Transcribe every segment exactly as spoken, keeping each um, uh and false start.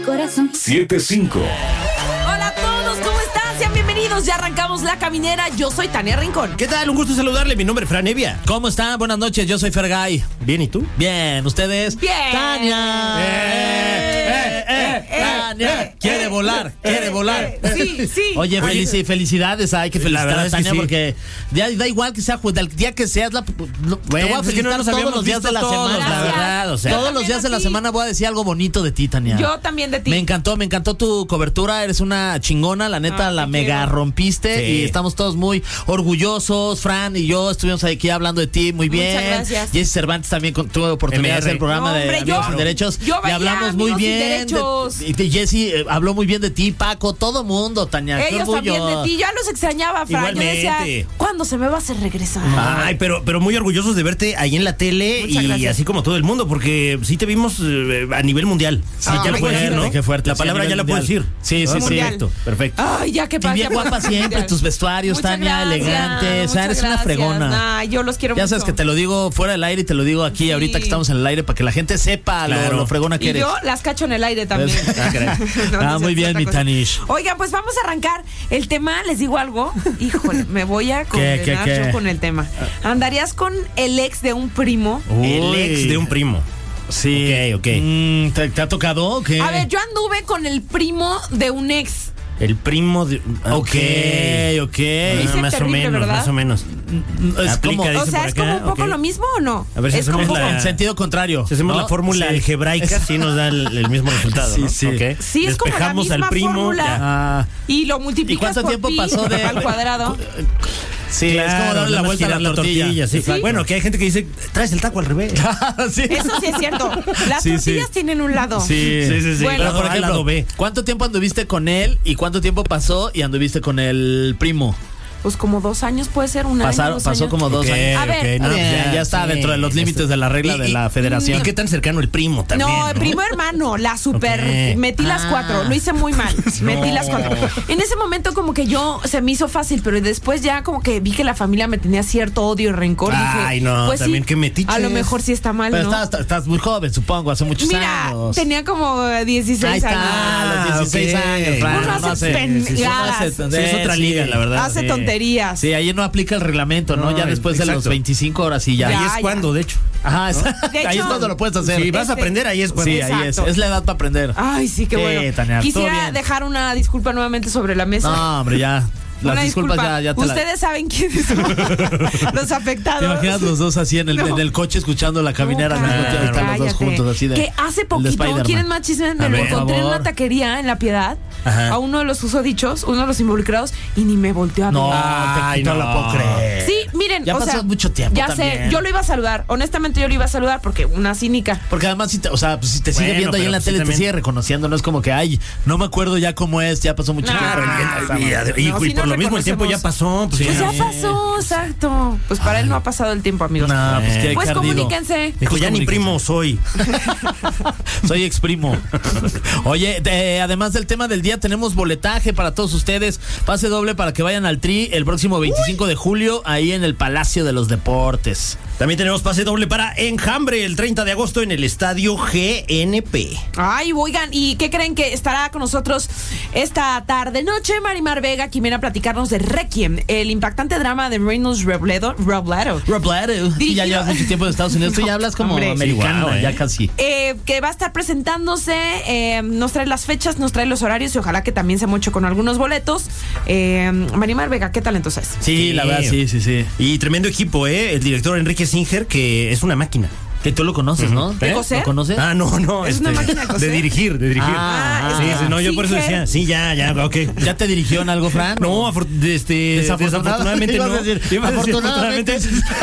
corazón. siete cinco. Hola a todos, ¿cómo están? Sean bienvenidos, ya arrancamos La Caminera. Yo soy Tania Rincón. ¿Qué tal? Un gusto saludarle, mi nombre es Fran Evia. ¿Cómo están? Buenas noches, yo soy Fergay. Bien, ¿y tú? Bien, ¿ustedes? Bien. Tania. Eh, eh, eh, eh, Tania. eh, quiere eh, volar, eh, quiere eh, volar. eh, sí, sí. Oye, Oye, felici- felicidades, hay que felicitar verdad a es que Tania sí. porque ya da igual que sea, pues, del día que seas, la, no, te voy a pues es que no felicitar nos todos habíamos los días visto de la todos, semana. la verdad, o sea. Todos Yo los días de también la a ti. semana voy a decir algo bonito de ti, Tania. Yo también de ti. Me encantó, me encantó tu cobertura, eres una chingona, la neta, Ah, la te mega quiero. rompiste Sí. y estamos todos muy orgullosos. Fran y yo estuvimos aquí hablando de ti muy bien. Muchas gracias. Jessy Cervantes también con- tuvo oportunidad M R. de hacer el programa No, de hombre, Amigos yo- Sin Derechos. yo y veía hablamos muy Amigos Sin bien. Derechos. De, y Jessy eh, habló muy bien de ti, Paco, todo mundo, Tania. qué Ellos orgullo. también de ti. Yo los extrañaba, Fran. Yo Igualmente. decía, ¿cuándo se me va a hacer regresar? Ay, pero, pero muy orgullosos de verte ahí en la tele. Muchas Y gracias. así como todo el mundo, porque sí te vimos eh, a nivel mundial. Sí, Ah, ya lo qué puedes decir, fuerte, ¿no? qué fuerte, La sí, a palabra nivel ya la puedes mundial. decir. Sí, sí, Ah, sí. Perfecto, perfecto. Ay, ya que Y pasa. bien guapa siempre, tus vestuarios, Muchas Tania, gracias, elegante. O sea, eres muchas una gracias. fregona. Nah, yo los quiero Ya mucho. sabes que te lo digo fuera del aire y te lo digo aquí Sí. ahorita que estamos en el aire para que la gente sepa lo- Claro. lo, fregona que Y eres. yo las cacho en el aire también. Ah, caray. No, Ah, no muy es bien, otra mi cosa. Tanish. Oigan, pues vamos a arrancar el tema. Les digo algo. Híjole, me voy a condenar qué, qué? yo con el tema. ¿Andarías con el ex de un primo? El Uy. ex de un primo. Sí. Ok, ok. Mm, ¿te, te ha tocado o qué? A ver, yo anduve con el primo de un ex. El primo de. Ok, ok. Lo hice Ah, más terrible, o menos, ¿verdad? más o menos. Es Aplica, como dice O sea, por ¿es acá, como un poco ok. lo mismo o no? A ver si es hacemos como la- en sentido contrario. Si hacemos ¿no? la fórmula Sí. algebraica, sí nos da el, el mismo resultado. Sí, ¿no? sí. Ok. Sí, es como la Despejamos misma al primo. fórmula. ya. Ah, Y lo multiplicas ¿Y cuánto por tiempo pi pasó de- al cuadrado. sí, Claro, es como darle la nada más vuelta a la girar tortilla. sí. Sí. Bueno, que hay gente que dice, traes el taco al revés. sí. Eso sí es cierto. Las Sí, tortillas sí. tienen un lado. Sí, Sí, sí, sí. Bueno, Pero, por al ejemplo, lado B. ¿cuánto tiempo anduviste con él y cuánto tiempo pasó y anduviste con el primo? Pues como dos años puede ser, un Pasaron, año, dos pasó años. como dos Ok, años. A ver, ok, Está no, bien, pues ya, está sí, dentro de los ya límites está. de la regla Y- de y- la federación. ¿Y qué tan cercano el primo también? No, el primo hermano, la super. Ok. Metí las Ah. cuatro, lo hice muy mal. Metí las cuatro. En ese momento, como que yo se me hizo fácil, pero después ya como que vi que la familia me tenía cierto odio y rencor. Ay, dije, no, pues también sí, qué metiches. a lo mejor sí está mal, Pero ¿no? estás, estás- estás muy joven, supongo, hace muchos Mira, años. tenía como dieciséis Ahí está, años. a los dieciséis ok. años, Fran. Uno hace hace- pendejadas. sí, sí, Sí, es otra sí. liga, la verdad. Hace Sí. tonterías. Sí, ahí no aplica el reglamento, ¿no? No, Ya después de los exacto. veinticinco horas sí ya. Ahí Ya, es ya. cuando, de hecho. Ajá, es- De ahí es hecho, cuando lo puedes hacer. Si vas a Este- aprender, ahí es cuando. Sí, ahí es. Exacto. Es la edad para aprender. Ay, sí, qué Sí, bueno. Tania, estuvo Quisiera bien. dejar una disculpa nuevamente sobre la mesa. No, hombre, ya. Las Una disculpas disculpa. ya, ya te la- Ustedes saben quiénes son los afectados. ¿Te imaginas los dos así en el, No. en el coche escuchando la caminera? No, al mismo tiempo? cállate, Están los dos cállate. juntos así de. Que hace el de poquito, Spider-Man. ¿quieren más chismes? Me A lo ver, encontré por en una favor. taquería en La Piedad, Ajá. a uno de los susodichos, uno de los involucrados, y ni me volteó a ver. No, Ay, te, no no. lo puedo creer. Sí, miren, Ya o pasó sea, mucho tiempo Ya también. sé, yo lo iba a saludar. Honestamente, yo lo iba a saludar porque una cínica. Porque además, si te, o sea, pues, si te sigue Bueno, viendo ahí en pero la pues tele, sí te también. sigue reconociendo. No es como que, ay, no me acuerdo ya cómo es, ya pasó mucho No. tiempo. Y, y- y- No, y sí por nos lo mismo el tiempo ya reconocemos. pasó. Pues, Pues ya. ya pasó, exacto. Pues para él no ha pasado el tiempo, amigos. No, pues que hay Pues que ardido. comuníquense. Dijo, ya ni primo soy. Soy ex primo. Oye, de- además del tema del día, tenemos boletaje para todos ustedes. Pase doble para que vayan al Tri el próximo veinticinco de julio, ahí en el Palacio de los Deportes. También tenemos pase doble para Enjambre el treinta de agosto en el estadio G N P. Ay, oigan, ¿y qué creen que estará con nosotros esta tarde noche? Marimar Vega, quien viene a platicarnos de Requiem, el impactante drama de Reynolds Robledo. Robledo. Robledo. Dirigido- Ya llevas mucho tiempo en Estados Unidos. Tú ya hablas como Hombre. americano, Sí, guau, ya eh. casi. Eh, que va a estar presentándose, eh, nos trae las fechas, nos trae los horarios y ojalá que también se moche con algunos boletos. Eh, Marimar Vega, qué talentosa es. Sí, la verdad, sí, sí, sí. Y tremendo equipo, ¿eh? El director Enrique Singer, que es una máquina. Que tú lo conoces, ¿no? ¿De coser? ¿Lo conoces? Ah, no, no. ¿Es una máquina de coser? dirigir, de dirigir. Ah, sí, ah, sí, no, yo por eso Singer. decía, sí, ya, ya, ok. ¿Ya te dirigió en algo, Fran? No, afor- de- este, Desafortunadamente, desafortunadamente ibas no. a decir, Iba a decir, afortunadamente.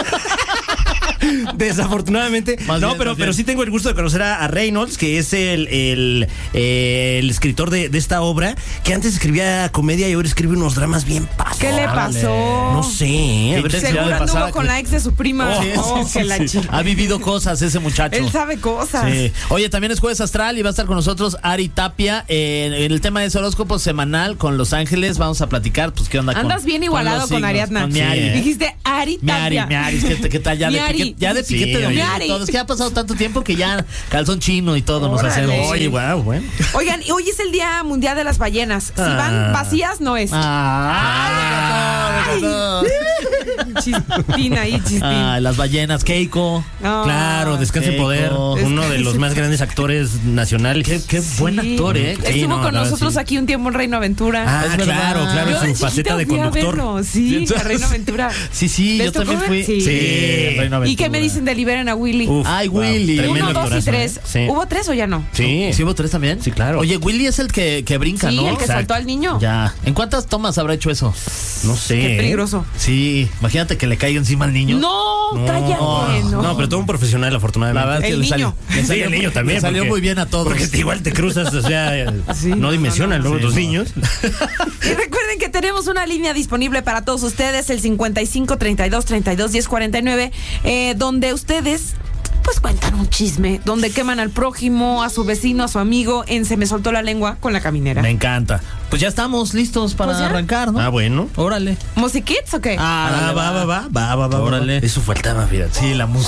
Desafortunadamente. Más no, bien, pero, más pero bien. sí tengo el gusto de conocer a, a Reynolds, que es el, el, eh, el escritor de, de esta obra, que antes escribía comedia y ahora escribe unos dramas bien pasados. ¿Qué le pasó? No sé, ¿eh? a ver Qué si- intensidad Seguro de anduvo pasada con que- la ex de su prima. Sí, Oh, sí, sí, que la sí. chica. Ha vivido cosas ese muchacho. Él sabe cosas. Sí. Oye, también es Jueves Astral y va a estar con nosotros Ari Tapia eh, en el tema de ese horóscopo semanal con Los Ángeles. Vamos a platicar, pues, qué onda con Andas bien igualado los con signos, Ariadna. Con mi Ari. Sí, ¿eh? Dijiste Ari Mi Ari, Tapia. mi Ari, ¿qué, qué tal ya? Mi ¿De qué, Ari. Ya de Sí, piquete de oye. ombligo y todo. Es que ha pasado tanto tiempo que ya calzón chino y todo nos Órale. hacemos. Oye, wow, bueno. Oigan, y hoy es el Día Mundial de las Ballenas. Si Ah. van vacías, no es. Ah, Ay. no, no, no. Chistín ahí, chistín. Ah, las ballenas, Keiko. Ah, Claro, descanse en Keiko. poder. Uno de los más grandes actores nacionales. Qué, qué buen sí. actor, ¿eh? Sí, Estuvo no, con la verdad, nosotros sí. aquí un tiempo en Reino Aventura. Ah, Es verdad. claro, claro, Yo en de su chiquita faceta de fui a conductor. verlo, sí, a Reino Aventura. Sí, sí, ¿Les yo tocó también ver? fui. Sí. Sí, Reino ¿Y qué Aventura. me dicen de Liberen a Willy? Uf, Ay, wow, Willy. tremendo Uno, dos y actorazo, tres. ¿eh? Sí. ¿Hubo tres o ya no? Sí. ¿Sí hubo tres también? Sí, claro. Oye, Willy es el que, que brinca, Sí, ¿no? el que Exacto. saltó al niño. Ya. ¿En cuántas tomas habrá hecho eso? No sé. Qué ¿eh? peligroso. Sí, imagínate que le caiga encima al niño. No, No, cállate. No, no, pero todo un profesional, afortunadamente. La verdad es que El le salió, niño. le Sí, salió el muy- niño también. le salió porque- muy bien a todos. Porque igual te cruzas, o sea, Sí, no no, dimensionan no, no, luego sí, los no. niños. Y recuerden que tenemos una línea disponible para todos ustedes, el cincuenta y cinco, treinta y dos, treinta y dos, diez, cuarenta y nueve, eh, donde ustedes pues cuentan un chisme, donde queman al prójimo, a su vecino, a su amigo, en Se me soltó la lengua con la caminera. Me encanta. Pues ya estamos listos para Pues ya. arrancar, ¿no? Ah, bueno. Órale. ¿Musiquits o qué? Ah, dale, va, va, va, va, va, va, va. Órale. Eso faltaba, fíjate. Sí, la música.